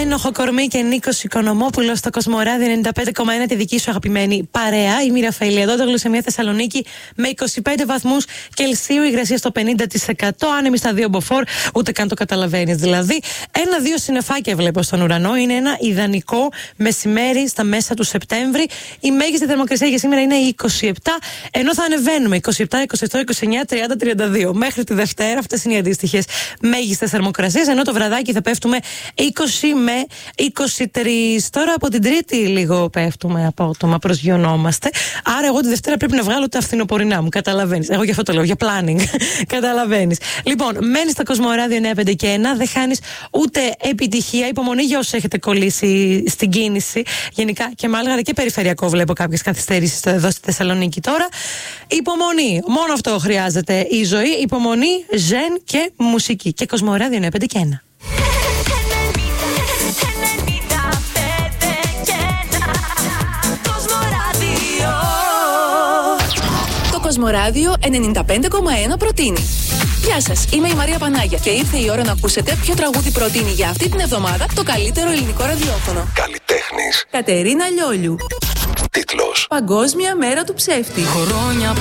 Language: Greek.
Ένοχο Κορμί και Νίκος Οικονομόπουλος στο Κοσμοράδιο 95,1, τη δική σου αγαπημένη παρέα. Η Ραφαήλ εδώ, σε μια Θεσσαλονίκη με 25 βαθμούς Κελσίου, υγρασία στο 50%. Άνεμη στα 2 μποφόρ, ούτε καν το καταλαβαίνεις δηλαδή. 1-2 συννεφάκια βλέπω στον ουρανό. Είναι ένα ιδανικό μεσημέρι στα μέσα του Σεπτέμβρη. Η μέγιστη θερμοκρασία για σήμερα είναι 27, ενώ θα ανεβαίνουμε 27, 28, 29, 30, 32. Μέχρι τη Δευτέρα αυτές είναι οι αντίστοιχες μέγιστες θερμοκρασίες, ενώ το βραδάκι θα πέφτουμε 20 με 23. Τώρα από την Τρίτη λίγο πέφτουμε απότομα, προσγειωνόμαστε. Άρα εγώ τη Δευτέρα πρέπει να βγάλω τα φθινοπορεινά μου, καταλαβαίνεις. Εγώ γι' αυτό το λέω, για planning. Καταλαβαίνεις. Λοιπόν, μένεις στα Κοσμοράδιο 9, 5 και 1, δεν χάνεις ούτε επιτυχία. Υπομονή για όσους έχετε κολλήσει στην κίνηση. Γενικά και Μάλγαρα και περιφερειακό βλέπω κάποιες καθυστερήσεις εδώ στη Θεσσαλονίκη τώρα. Υπομονή. Μόνο αυτό χρειάζεται η ζωή. Υπομονή, ζεν και μουσική. Και Κοσμοράδιο 9, 5 και 1. Κοσμοράδιο 95,1 προτείνει. Γεια σας, είμαι η Μαρία Πανάγια και ήρθε η ώρα να ακούσετε ποιο τραγούδι προτείνει για αυτή την εβδομάδα το καλύτερο ελληνικό ραδιόφωνο. Καλλιτέχνης. Κατερίνα Λιόλιου. Τίτλος: Παγκόσμια μέρα του ψεύτη. Χρόνια